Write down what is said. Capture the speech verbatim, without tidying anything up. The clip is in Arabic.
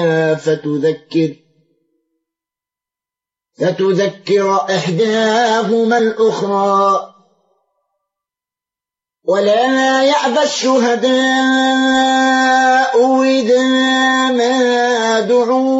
فتذكر فتذكر إحداهما الأخرى ولا يأبى الشهداء إذا ما دعوا